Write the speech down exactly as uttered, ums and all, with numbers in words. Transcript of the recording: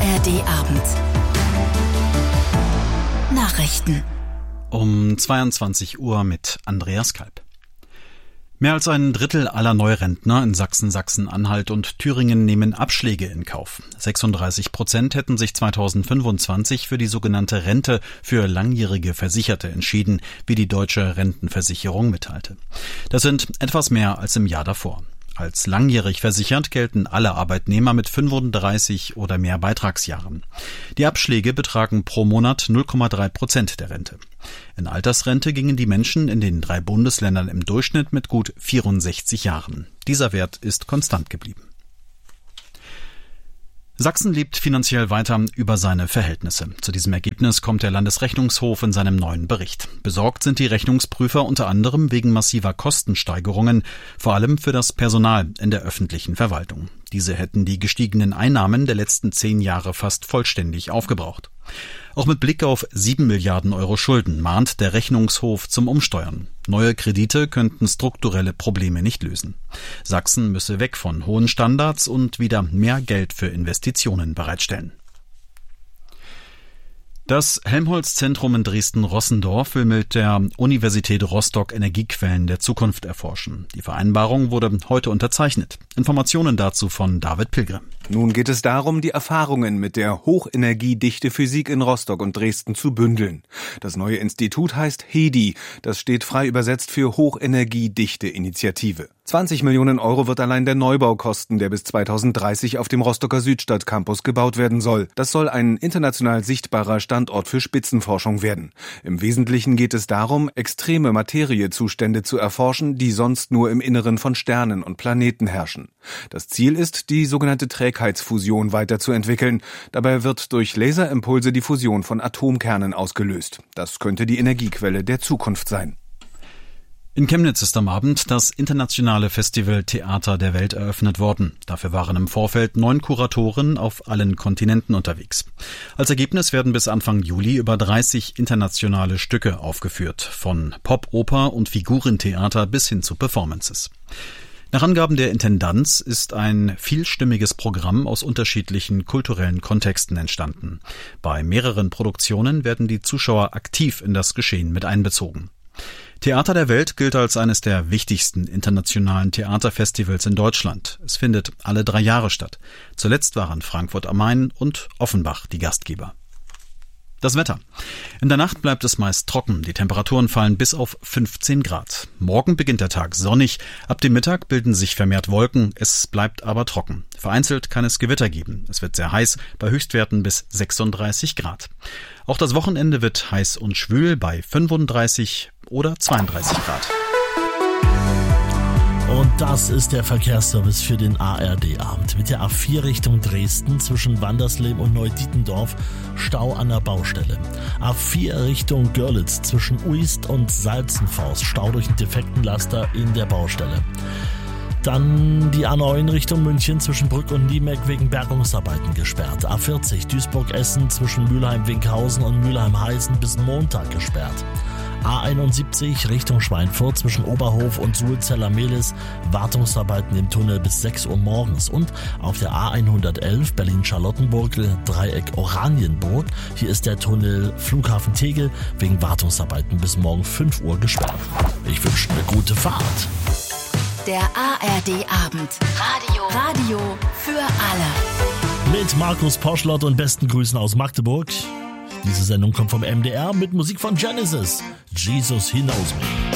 R D-Abend. Nachrichten. Um zweiundzwanzig Uhr mit Andreas Kalb. Mehr als ein Drittel aller Neurentner in Sachsen, Sachsen-Anhalt und Thüringen nehmen Abschläge in Kauf. sechsunddreißig Prozent hätten sich zweitausendfünfundzwanzig für die sogenannte Rente für langjährige Versicherte entschieden, wie die Deutsche Rentenversicherung mitteilte. Das sind etwas mehr als im Jahr davor. Als langjährig versichert gelten alle Arbeitnehmer mit fünfunddreißig oder mehr Beitragsjahren. Die Abschläge betragen pro Monat null Komma drei Prozent der Rente. In Altersrente gingen die Menschen in den drei Bundesländern im Durchschnitt mit gut vierundsechzig Jahren. Dieser Wert ist konstant geblieben. Sachsen lebt finanziell weiter über seine Verhältnisse. Zu diesem Ergebnis kommt der Landesrechnungshof in seinem neuen Bericht. Besorgt sind die Rechnungsprüfer unter anderem wegen massiver Kostensteigerungen, vor allem für das Personal in der öffentlichen Verwaltung. Diese hätten die gestiegenen Einnahmen der letzten zehn Jahre fast vollständig aufgebraucht. Auch mit Blick auf sieben Milliarden Euro Schulden mahnt der Rechnungshof zum Umsteuern. Neue Kredite könnten strukturelle Probleme nicht lösen. Sachsen müsse weg von hohen Standards und wieder mehr Geld für Investitionen bereitstellen. Das Helmholtz-Zentrum in Dresden-Rossendorf will mit der Universität Rostock Energiequellen der Zukunft erforschen. Die Vereinbarung wurde heute unterzeichnet. Informationen dazu von David Pilgrim. Nun geht es darum, die Erfahrungen mit der hochenergiedichte Physik in Rostock und Dresden zu bündeln. Das neue Institut heißt H E D I, das steht frei übersetzt für Hochenergiedichte Initiative. zwanzig Millionen Euro wird allein der Neubau kosten, der bis zweitausenddreißig auf dem Rostocker Südstadtcampus gebaut werden soll. Das soll ein international sichtbarer Standort für Spitzenforschung werden. Im Wesentlichen geht es darum, extreme Materiezustände zu erforschen, die sonst nur im Inneren von Sternen und Planeten herrschen. Das Ziel ist, die sogenannte Trägheitsfusion weiterzuentwickeln. Dabei wird durch Laserimpulse die Fusion von Atomkernen ausgelöst. Das könnte die Energiequelle der Zukunft sein. In Chemnitz ist am Abend das internationale Festival Theater der Welt eröffnet worden. Dafür waren im Vorfeld neun Kuratoren auf allen Kontinenten unterwegs. Als Ergebnis werden bis Anfang Juli über dreißig internationale Stücke aufgeführt, von Pop, Oper und Figurentheater bis hin zu Performances. Nach Angaben der Intendanz ist ein vielstimmiges Programm aus unterschiedlichen kulturellen Kontexten entstanden. Bei mehreren Produktionen werden die Zuschauer aktiv in das Geschehen mit einbezogen. Theater der Welt gilt als eines der wichtigsten internationalen Theaterfestivals in Deutschland. Es findet alle drei Jahre statt. Zuletzt waren Frankfurt am Main und Offenbach die Gastgeber. Das Wetter. In der Nacht bleibt es meist trocken. Die Temperaturen fallen bis auf fünfzehn Grad. Morgen beginnt der Tag sonnig. Ab dem Mittag bilden sich vermehrt Wolken. Es bleibt aber trocken. Vereinzelt kann es Gewitter geben. Es wird sehr heiß, bei Höchstwerten bis sechsunddreißig Grad. Auch das Wochenende wird heiß und schwül bei fünfunddreißig oder zweiunddreißig Grad. Und das ist der Verkehrsservice für den A R D-Abend. Mit der A vier Richtung Dresden zwischen Wandersleben und Neudietendorf Stau an der Baustelle. A vier Richtung Görlitz zwischen Uist und Salzenfaust Stau durch einen defekten Laster in der Baustelle. Dann die A neun Richtung München zwischen Brück und Niemeck wegen Bergungsarbeiten gesperrt. A vierzig Duisburg-Essen zwischen Mülheim-Winkhausen und Mülheim-Heißen bis Montag gesperrt. A einundsiebzig Richtung Schweinfurt zwischen Oberhof und Suhlzeller-Mehlis, Wartungsarbeiten im Tunnel bis sechs Uhr morgens. Und auf der A hundertelf Berlin-Charlottenburg, Dreieck Oranienburg, hier ist der Tunnel Flughafen Tegel wegen Wartungsarbeiten bis morgen fünf Uhr gesperrt. Ich wünsche eine gute Fahrt. Der A R D-Abend. Radio. Radio für alle. Mit Markus Poschlott und besten Grüßen aus Magdeburg. Diese Sendung kommt vom M D R mit Musik von Genesis. Jesus, He Knows Me.